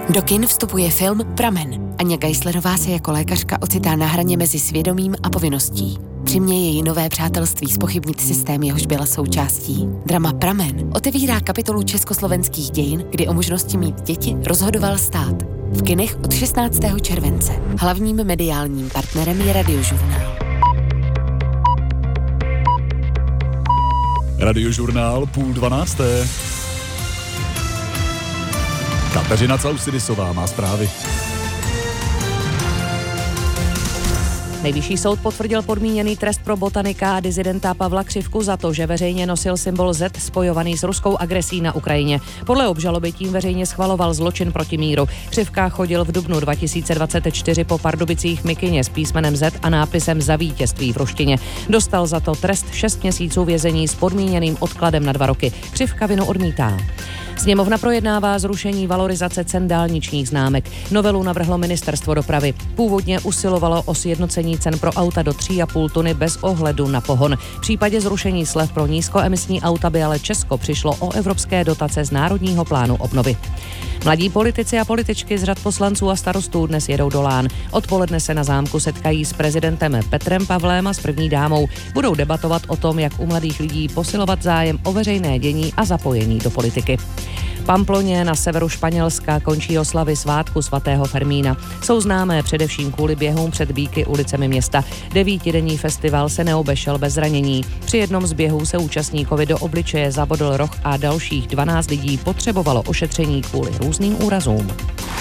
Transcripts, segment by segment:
Do kin vstupuje film Pramen. Aňa Geislerová se jako lékařka ocitá na hraně mezi svědomím a povinností. Přiměje její nové přátelství zpochybnit systém, jehož byla součástí. Drama Pramen otevírá kapitolu československých dějin, kdy o možnosti mít děti rozhodoval stát. V kinech od 16. července. Hlavním mediálním partnerem je Radiožurnál. Radiožurnál 11:30. Kateřina Causydisová má zprávy. Nejvyšší soud potvrdil podmíněný trest pro botanika a disidenta Pavla Křivku za to, že veřejně nosil symbol Z spojovaný s ruskou agresí na Ukrajině. Podle obžaloby tím veřejně schvaloval zločin proti míru. Křivka chodil v dubnu 2024 po Pardubicích mikině s písmenem Z a nápisem Za vítězství v ruštině. Dostal za to trest 6 měsíců vězení s podmíněným odkladem na 2 roky. Křivka vinu odmítá. Sněmovna projednává zrušení valorizace cen dálničních známek. Novelu navrhlo ministerstvo dopravy. Původně usilovalo o sjednocení cen pro auta do 3,5 tuny bez ohledu na pohon. V případě zrušení slev pro nízkoemisní auta by ale Česko přišlo o evropské dotace z Národního plánu obnovy. Mladí politici a političky z řad poslanců a starostů dnes jedou do Lán. Odpoledne se na zámku setkají s prezidentem Petrem Pavlem a s první dámou. Budou debatovat o tom, jak u mladých lidí posilovat zájem o veřejné dění a zapojení do politiky. Pamploně na severu Španělska končí oslavy svátku svatého Fermína. Jsou známé především kvůli běhům před býky ulicemi města. 9denní festival se neobešel bez zranění. Při jednom z běhů se účastníkovi do obličeje zabodl roh a dalších 12 lidí potřebovalo ošetření kvůli různým úrazům.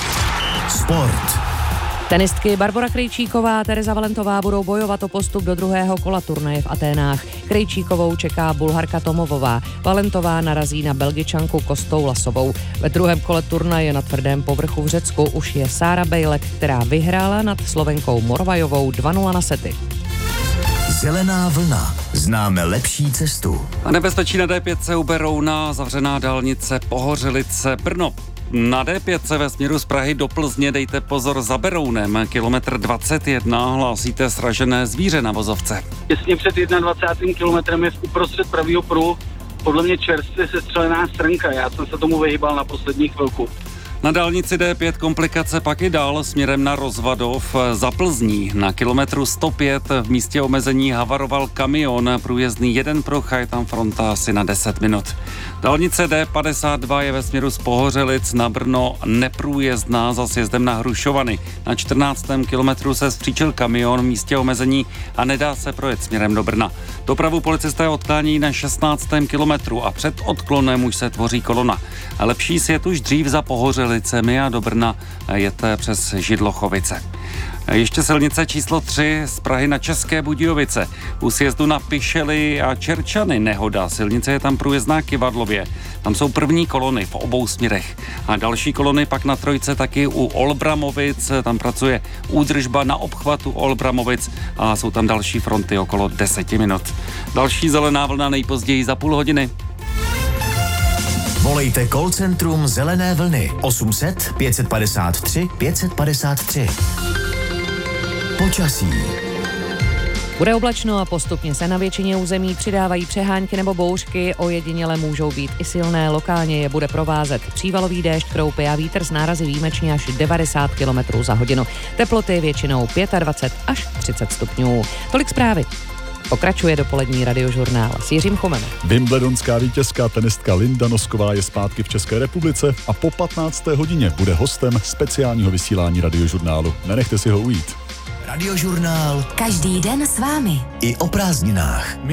Sport. Tenistky Barbora Krejčíková a Tereza Valentová budou bojovat o postup do druhého kola turnaje v Aténách. Krejčíkovou čeká Bulharka Tomovová. Valentová narazí na Belgičanku Kostou Lasovou. Ve druhém kole turnaje na tvrdém povrchu v Řecku už je Sára Bejlek, která vyhrála nad Slovenkou Morvajovou 2-0 na sety. Zelená vlna. Známe lepší cestu. A nebezpečí na D5 se uberou na zavřená dálnice Pohořelice Brno. Na D5 ve směru z Prahy do Plzně dejte pozor za Berounem. Kilometr 21 hlásíte sražené zvíře na vozovce. Těsně před 21. kilometrem je uprostřed pravýho pruhu podle mě čerstvě sestřelená strnka. Já jsem se tomu vyhýbal na poslední chvilku. Na dálnici D5 komplikace pak i dál směrem na Rozvadov za Plzní. Na kilometru 105 v místě omezení havaroval kamion. Průjezdný jeden pruh a je tam fronta asi na 10 minut. Dálnice D52 je ve směru z Pohořelic na Brno neprůjezdná za sjezdem na Hrušovany. Na 14. kilometru se zpříčil kamion v místě omezení a nedá se projet směrem do Brna. Dopravu policisté odklání na 16. kilometru a před odklonem už se tvoří kolona. A lepší sjet už dřív za Pohořelicemi a do Brna jete přes Židlochovice. Ještě silnice číslo 3 z Prahy na České Budějovice. U sjezdu na Pišely a Čerčany nehoda. Silnice je tam průjezdná Kivadlově. Tam jsou první kolony v obou směrech. A další kolony pak na trojce taky u Olbramovic. Tam pracuje údržba na obchvatu Olbramovic a jsou tam další fronty okolo 10 minut. Další zelená vlna nejpozději za půl hodiny. Volejte call centrum Zelené vlny 800 553 553. Počasí. Bude oblačno a postupně se na většině území přidávají přehánky nebo bouřky, ojediněle můžou být i silné, lokálně je bude provázet přívalový déšť, kroupy a vítr s nárazy výjimečně až 90 km za hodinu. Teploty většinou 25 až 30 stupňů. Tolik zprávy. Pokračuje dopolední Radiožurnál s Jiřím Chomem. Wimbledonská vítězka tenistka Linda Nosková je zpátky v České republice a po 15. hodině bude hostem speciálního vysílání Radiožurnálu. Nenechte si ho ujít. Radiožurnál. Každý den s vámi. I o prázdninách.